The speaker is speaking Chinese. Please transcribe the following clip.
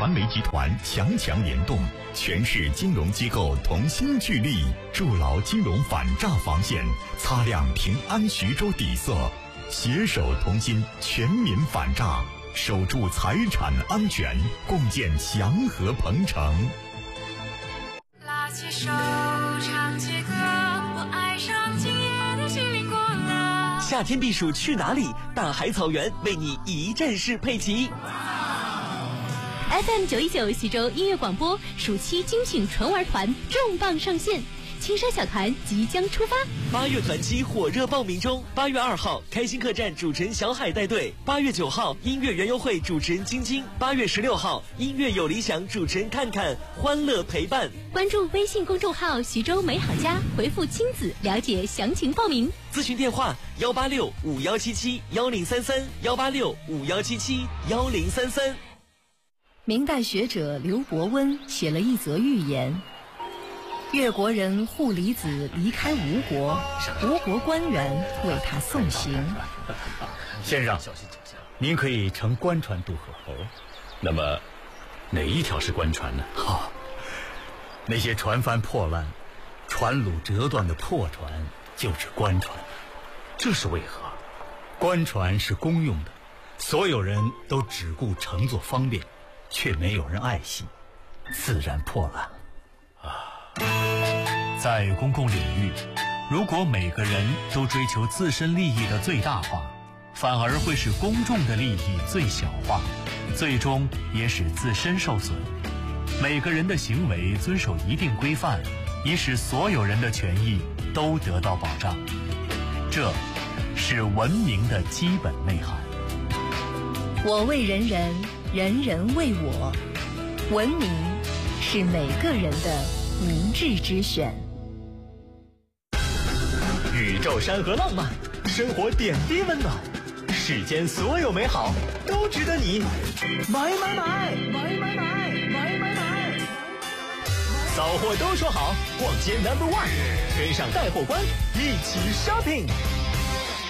传媒集团强强联动，全市金融机构同心聚力，筑牢金融反诈防线，擦亮平安徐州底色，携手同心，全民反诈，守住财产安全，共建祥和鹏城。 拉起手，唱起歌，我爱上今夜的心灵过了。 夏天避暑去哪里？大海草原为你一站式配齐。 FM 919徐州音乐广播暑期精品纯玩团重磅上线，青山小团即将出发。 8月团期火热报名中，8月2号开心客栈主持人小海带队，8月9号音乐园游会主持人晶晶，8月16号音乐有理想主持人看看，欢乐陪伴。 关注微信公众号徐州美好家，回复亲子了解详情报名。 咨询电话18651771033，18651771033。 明代学者刘伯温写了一则寓言：越国人护离子离开吴国，吴国官员为他送行。 先生，您可以乘官船渡河。那么哪一条是官船呢？那些船帆破烂、船橹折断的破船就是官船。这是为何？官船是公用的，所有人都只顾乘坐方便，却没有人爱惜，自然破烂了。 在公共领域，如果每个人都追求自身利益的最大化，反而会使公众的利益最小化，最终也使自身受损。每个人的行为遵守一定规范，以使所有人的权益都得到保障。这是文明的基本内涵。 我为人人，人人为我。文明是每个人的明智之选。 宇宙山河浪漫，生活点滴温暖，世间所有美好都值得你买买买买买买买买买！扫货都说好，逛街 No.1，跟上带货官一起 shopping。